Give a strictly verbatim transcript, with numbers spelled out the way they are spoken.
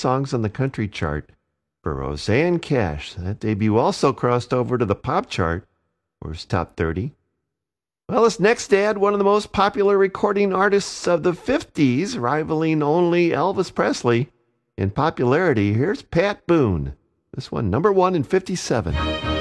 songs on the country chart for Roseanne Cash. That debut also crossed over to the pop chart, where it's top thirty. Well, this next ad, one of the most popular recording artists of the fifties, rivaling only Elvis Presley in popularity. Here's Pat Boone. This one, number one in fifty-seven.